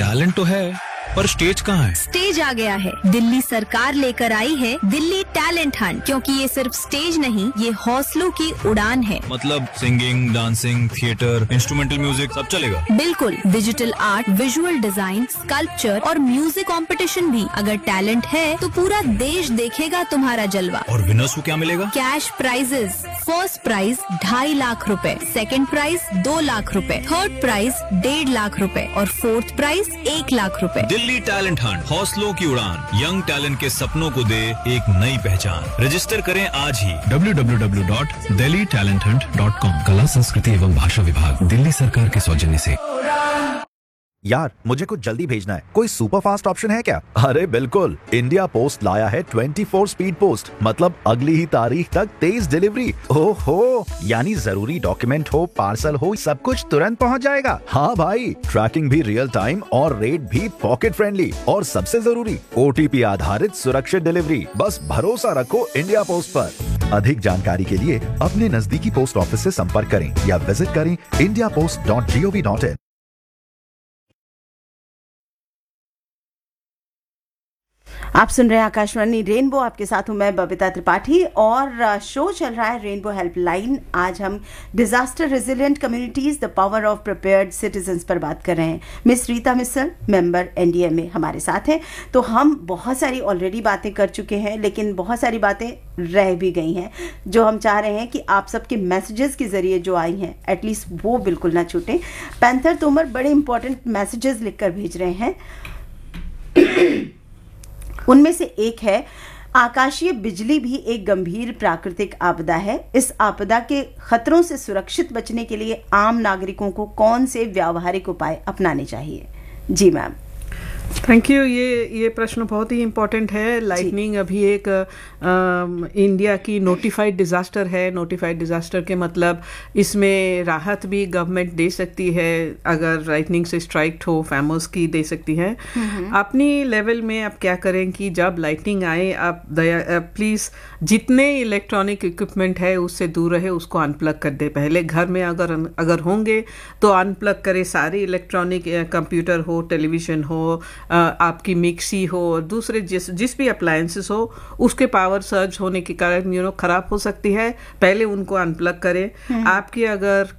Talent तो है, पर स्टेज कहाँ है? स्टेज आ गया है। दिल्ली सरकार लेकर आई है दिल्ली टैलेंट हंट, क्योंकि ये सिर्फ स्टेज नहीं, ये हौसलों की उड़ान है। मतलब singing, dancing, theatre, instrumental music सब चलेगा? बिल्कुल, digital art, visual design, sculpture और म्यूजिक कंपटीशन भी। अगर टैलेंट है तो पूरा देश देखेगा तुम्हारा जलवा। और विनर्स को क्या मिलेगा? Cash prices. First prize 2.5 lakh रुपए, सेकंड प्राइज 2 लाख रुपए, थर्ड प्राइज 1.5 लाख रुपए और फोर्थ प्राइज 1 लाख रुपए। दिल्ली टैलेंट हंट, हौसलों की उड़ान, यंग टैलेंट के सपनों को दे एक नई पहचान। रजिस्टर करें आज ही www.delhitalenthunट.com। कला, संस्कृति एवं भाषा विभाग, दिल्ली सरकार के सौजन्य से। यार, मुझे कुछ जल्दी भेजना है, कोई सुपर फास्ट ऑप्शन है क्या? अरे बिल्कुल, इंडिया पोस्ट लाया है 24 स्पीड पोस्ट, मतलब अगली ही तारीख तक तेज डिलीवरी। ओहो, यानी जरूरी डॉक्यूमेंट हो, पार्सल हो, सब कुछ तुरंत पहुंच जाएगा। हाँ भाई, ट्रैकिंग भी रियल टाइम और रेट भी पॉकेट फ्रेंडली, और सबसे जरूरी OTP आधारित सुरक्षित डिलीवरी। बस भरोसा रखो इंडिया पोस्ट पर। अधिक जानकारी के लिए अपने नजदीकी पोस्ट ऑफिस से संपर्क करें या विजिट करें indiapost.gov.in। आप सुन रहे हैं आकाशवाणी रेनबो, आपके साथ हूं मैं बबीता त्रिपाठी और शो चल रहा है रेनबो हेल्पलाइन। आज हम disaster resilient communities, the power of prepared citizens पर बात कर रहे हैं। मिस रीता मिसल, मेंबर NDMA हमारे साथ हैं। तो हम बहुत सारी ऑलरेडी बातें कर चुके हैं, लेकिन बहुत सारी बातें रह भी गई हैं जो हम चाह रहे हैं कि आप सबके मैसेजेस के जरिए जो आई हैं एटलीस्ट वो बिल्कुल ना छूटें। पैंथर तोमर बड़े इंपॉर्टेंट मैसेजेस लिखकर भेज रहे हैं। उनमें से एक है, आकाशीय बिजली भी एक गंभीर प्राकृतिक आपदा है। इस आपदा के खतरों से सुरक्षित बचने के लिए आम नागरिकों को कौन से व्यावहारिक उपाय अपनाने चाहिए? जी मैम। Thank you. ये प्रश्न बहुत ही इम्पोर्टेंट है। लाइटनिंग अभी एक इंडिया की नोटिफाइड डिज़ास्टर है। नोटिफाइड डिज़ास्टर के मतलब इसमें राहत भी गवर्नमेंट दे सकती है, अगर लाइटनिंग से स्ट्राइक हो, फैमर्स की दे सकती है। अपनी लेवल में आप क्या करें कि जब लाइटनिंग आए आप प्लीज़ जितने इलेक्ट्रॉनिक इक्विपमेंट है उससे दूर रहे, उसको अनप्लग कर दे। पहले घर में अगर होंगे तो अनप्लग करें सारे इलेक्ट्रॉनिक, कंप्यूटर हो, टेलीविज़न हो, आपकी मिक्सी हो, दूसरे जिस भी अप्लायंसेस हो, उसके पावर सर्ज होने के कारण खराब हो सकती है। पहले उनको अनप्लग करें। आपकी अगर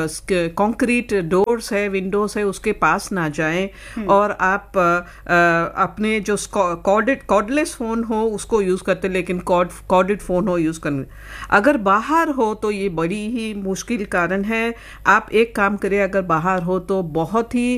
कंक्रीट डोर्स है, विंडोज है, उसके पास ना जाएं। और आप अपने जो कॉर्डलेस फ़ोन हो उसको यूज़ करते, लेकिन कॉर्डेड फ़ोन हो यूज़ करने। अगर बाहर हो तो ये बड़ी ही मुश्किल कारण है। आप एक काम करें, अगर बाहर हो तो बहुत ही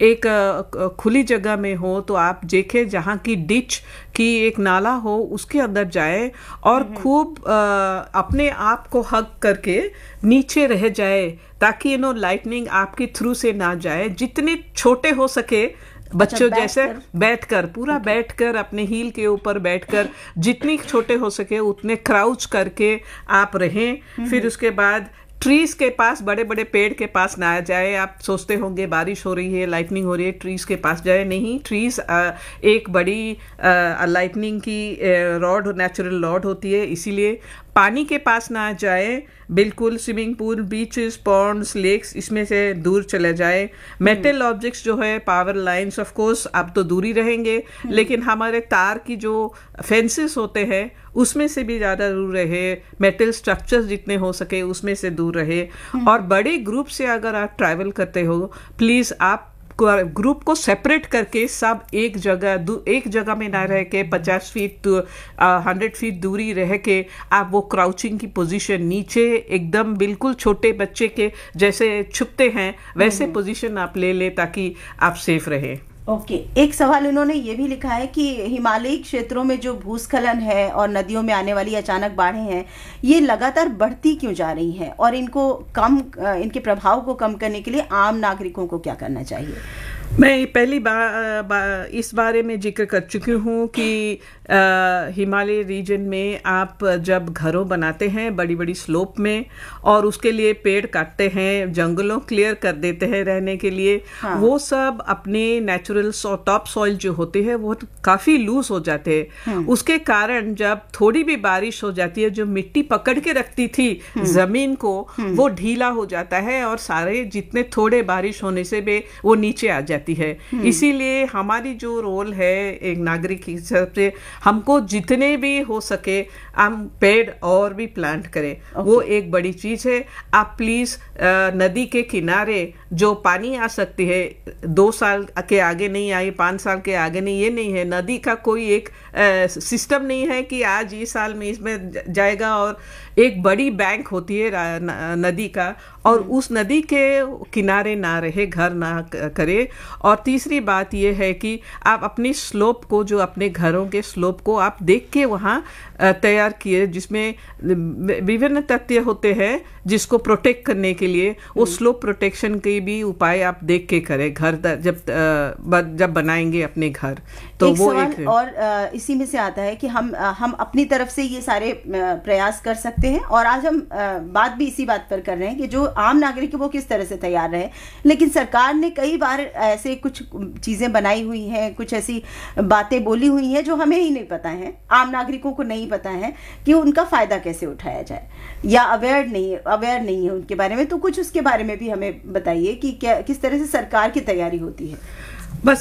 एक खुली जगह में हो तो आप देखें जहाँ की डिच की एक नाला हो उसके अंदर जाए और खूब अपने आप को हग करके नीचे रह जाए, ताकि लाइटनिंग आपके थ्रू से ना जाए। जितने छोटे हो सके, बच्चों जैसे बैठकर, पूरा बैठकर, अपने हील के ऊपर बैठकर, जितनी छोटे हो सके उतने क्राउच करके आप रहें। फिर उसके बाद ट्रीज के पास, बड़े बड़े पेड़ के पास ना जाए। आप सोचते होंगे बारिश हो रही है, लाइटनिंग हो रही है, ट्रीज के पास जाए नहीं। ट्रीज एक बड़ी लाइटनिंग की रॉड, नेचुरल रॉड होती है, इसीलिए पानी के पास ना जाए। बिल्कुल swimming pool, beaches, Pond's, lakes, इसमें से दूर चले जाए। मेटल ऑब्जेक्ट्स जो है, पावर लाइंस, ऑफ कोर्स आप तो दूर ही रहेंगे, लेकिन हमारे तार की जो फेंसेस होते हैं उसमें से भी ज़्यादा दूर रहे। मेटल स्ट्रक्चर्स जितने हो सके उसमें से दूर रहे। और बड़े ग्रुप से अगर आप ट्रैवल करते हो, प्लीज़ आप ग्रुप को सेपरेट करके सब एक जगह में ना रह के 50 फीट 100 फीट दूरी रह के आप वो क्राउचिंग की पोजीशन, नीचे एकदम बिल्कुल छोटे बच्चे के जैसे छुपते हैं वैसे पोजीशन आप ले ले, ताकि आप सेफ रहे। ओके। एक सवाल इन्होंने ये भी लिखा है कि हिमालयी क्षेत्रों में जो भूस्खलन है और नदियों में आने वाली अचानक बाढ़ें हैं, ये लगातार बढ़ती क्यों जा रही हैं, और इनके प्रभाव को कम करने के लिए आम नागरिकों को क्या करना चाहिए? मैं पहली बार इस बारे में जिक्र कर चुकी हूँ कि हिमालय रीजन में आप जब घरों बनाते हैं बड़ी बड़ी स्लोप में, और उसके लिए पेड़ काटते हैं, जंगलों क्लियर कर देते हैं रहने के लिए, वो सब अपने नेचुरल टॉप सॉइल जो होते हैं वो काफ़ी लूज हो जाते हैं। उसके कारण जब थोड़ी भी बारिश हो जाती है, जो मिट्टी पकड़ के रखती थी ज़मीन को, वो ढीला हो जाता है और सारे जितने थोड़े बारिश होने से भी वो नीचे आ जाए। जाती है। इसीलिए हमारी जो रोल है एक नागरिक की हिसाब से, हमको जितने भी हो सके हम पेड़ और भी प्लांट करें। वो एक बड़ी चीज है। आप प्लीज नदी के किनारे जो पानी आ सकती है 2 साल के आगे नहीं आई, 5 साल के आगे नहीं, ये नहीं है। नदी का कोई एक सिस्टम नहीं है कि आज इस साल में इसमें जाएगा। और एक बड़ी बैंक होती है नदी का, और उस नदी के किनारे ना रहे, घर ना करे। और तीसरी बात ये है कि आप अपनी स्लोप को, जो अपने घरों के स्लोप को आप देख के वहाँ तैयार किए, जिसमें विभिन्न तथ्य होते हैं जिसको प्रोटेक्ट करने के लिए। वो स्लोप प्रोटेक्शन के भी उपाय आप देख के करें घर जब बनाएंगे अपने घर। तो एक वो सवाल एक और इसी में से आता है कि हम अपनी तरफ से ये सारे प्रयास कर सकते हैं, और आज हम बात भी इसी बात पर कर रहे हैं कि जो आम नागरिक है वो किस तरह से तैयार रहे। लेकिन सरकार ने कई बार ऐसे कुछ चीजें बनाई हुई हैं, कुछ ऐसी बातें बोली हुई हैं जो हमें ही नहीं पता है, आम नागरिकों को नहीं पता है कि उनका फायदा कैसे उठाया जाए, या अवेयर नहीं है उनके बारे में। तो कुछ उसके बारे में भी हमें बताइए कि किस तरह से सरकार की तैयारी होती है। बस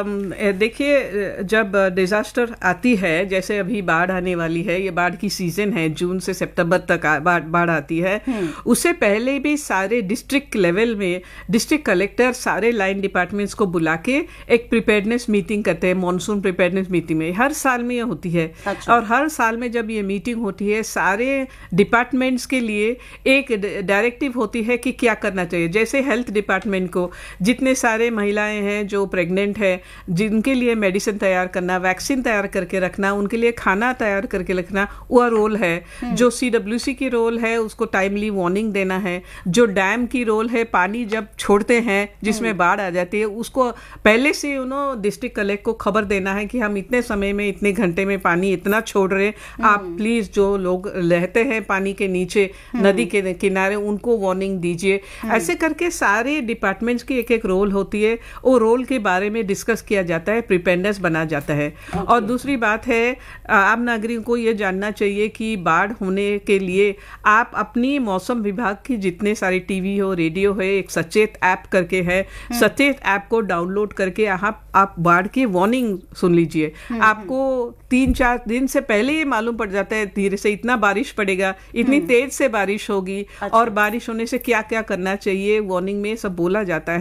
देखिए, जब डिजास्टर आती है, जैसे अभी बाढ़ आने वाली है, ये बाढ़ की सीजन है, जून से सितंबर तक बाढ़ आती है। उससे पहले भी सारे डिस्ट्रिक्ट लेवल में डिस्ट्रिक्ट कलेक्टर सारे लाइन डिपार्टमेंट्स को बुला के एक प्रिपेयर्डनेस मीटिंग करते हैं। मॉनसून प्रिपेयर्डनेस मीटिंग में हर साल में ये होती है। अच्छा। और हर साल में जब ये मीटिंग होती है, सारे डिपार्टमेंट्स के लिए एक डायरेक्टिव होती है कि क्या करना चाहिए। जैसे हेल्थ डिपार्टमेंट को जितने सारे महिलाएं हैं जो प्रेग्नेंट है, जिनके लिए मेडिसिन तैयार करना, वैक्सीन तैयार करके रखना, उनके लिए खाना तैयार करके रखना, वो रोल है। जो CWC की रोल है उसको टाइमली वार्निंग देना है। जो डैम की रोल है, पानी जब छोड़ते हैं जिसमें बाढ़ आ जाती है, उसको पहले से डिस्ट्रिक्ट कलेक्टर को खबर देना है कि हम इतने समय में, इतने घंटे में पानी इतना छोड़ रहे हैं। आप प्लीज जो लोग रहते हैं पानी के नीचे, नदी के किनारे, उनको वार्निंग दीजिए। ऐसे करके सारे डिपार्टमेंट्स की एक एक रोल होती है। वो रोल के बारे में डिस्कस किया जाता है, प्रिपेयर्डनेस बना जाता है। और दूसरी बात है, आम नागरिकों को ये जानना चाहिए कि बाढ़ होने के लिए आप अपनी मौसम विभाग की जितने सारी टीवी हो, रेडियो है, एक सचेत ऐप करके है, सचेत ऐप को डाउनलोड करके आप बाढ़ की वार्निंग सुन लीजिए। आपको 3-4 दिन से पहले ये मालूम पड़ जाता है धीरे से इतना बारिश पड़ेगा, इतनी तेज से बारिश होगी, और बारिश होने से क्या क्या करना चाहिए वार्निंग में सब बोला जाता है।